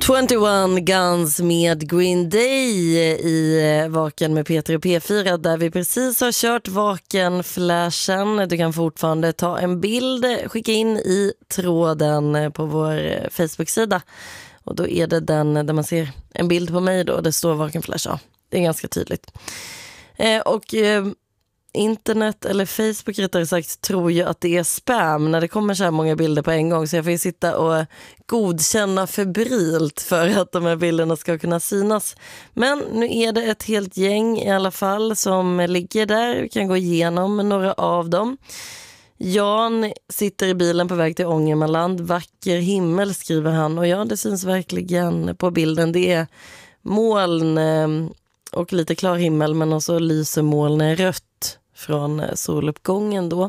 21 Guns med Green Day i Vaken med Peter och P4 där vi precis har kört Vaken-flashen. Du kan fortfarande ta en bild, skicka in i tråden på vår Facebook-sida. Och då är det den där man ser en bild på mig då, det står Vaken-flash. Ja, det är ganska tydligt. Internet eller Facebook rättare sagt tror ju att det är spam när det kommer så här många bilder på en gång, så jag får ju sitta och godkänna febrilt för att de här bilderna ska kunna synas. Men nu är det ett helt gäng i alla fall som ligger där. Vi kan gå igenom några av dem. Jan sitter i bilen på väg till Ångermanland. Vacker himmel skriver han, och ja, det syns verkligen på bilden. Det är moln och lite klar himmel, men också lyser molnen rött från soluppgången då.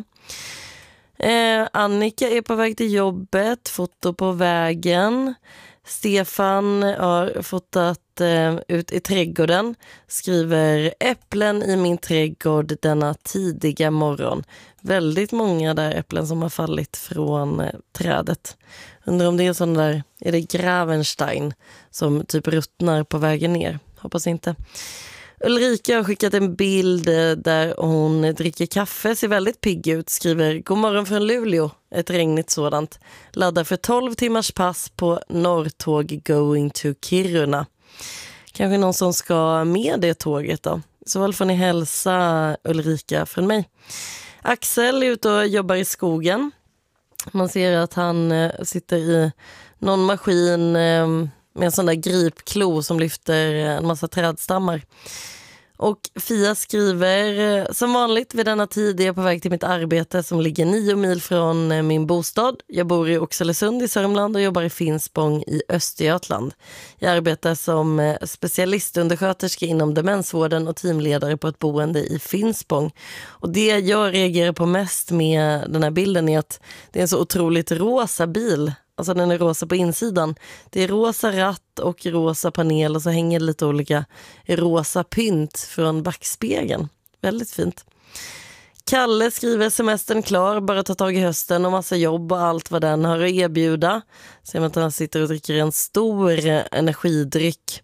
Annika är på väg till jobbet, foto på vägen. Stefan har fotat ut i trädgården, skriver äpplen i min trädgård denna tidiga morgon. Väldigt många där äpplen som har fallit från trädet. Undrar om det är sån där, är det Gravenstein som typ ruttnar på vägen ner? Hoppas inte. Ulrika har skickat en bild där hon dricker kaffe, ser väldigt pigg ut, skriver god morgon från Luleå, ett regnigt sådant. Laddar för 12 timmars pass på Norrtåg going to Kiruna. Kanske någon som ska med det tåget då. I så fall får ni hälsa Ulrika från mig. Axel är ute och jobbar i skogen. Man ser att han sitter i någon maskin med en sån där gripklo som lyfter en massa trädstammar. Och Fia skriver, som vanligt vid denna tid är jag på väg till mitt arbete som ligger 9 mil från min bostad. Jag bor i Oxelösund i Sörmland och jobbar i Finspång i Östergötland. Jag arbetar som specialistundersköterska inom demensvården och teamledare på ett boende i Finspång. Och det jag reagerar på mest med den här bilden är att det är en så otroligt rosa bil. Alltså den är rosa på insidan. Det är rosa ratt och rosa panel och så hänger lite olika rosa pynt från backspegeln. Väldigt fint. Kalle skriver semestern klar, bara ta tag i hösten och massa jobb och allt vad den har att erbjuda. Ser man att han sitter och dricker en stor energidryck.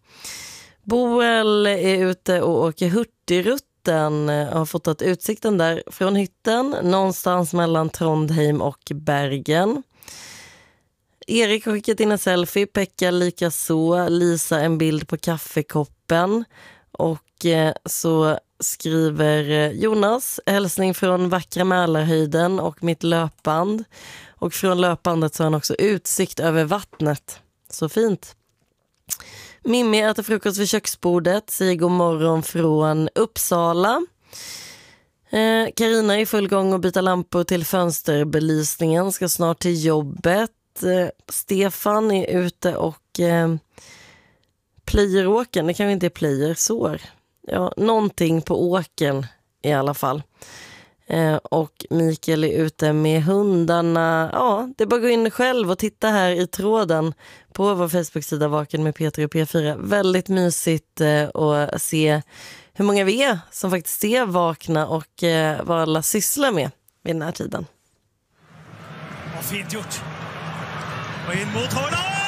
Boel är ute och åker Hurtigruten. Har fotat utsikten där från hytten någonstans mellan Trondheim och Bergen. Erik har skickat in en selfie, Pekka lika så, Lisa en bild på kaffekoppen och så skriver Jonas hälsning från vackra Mälarhöjden och mitt löpband, och från löpbandet så har han också utsikt över vattnet. Så fint. Mimmi äter frukost vid köksbordet, säger god morgon från Uppsala. Carina är i full gång och byta lampor till fönsterbelysningen, ska snart till jobbet. Stefan är ute och plöjer åken. Det kanske inte är plöjer, sår. Ja, någonting på åken i alla fall. Och Mikael är ute med hundarna. Ja, det är bara att gå in själv och titta här i tråden på vår Facebook-sida Vaken med Peter och P4. Väldigt mysigt att se hur många vi är som faktiskt är vakna och vad alla sysslar med vid den här tiden. Vad fint gjort. Och in mot Holland!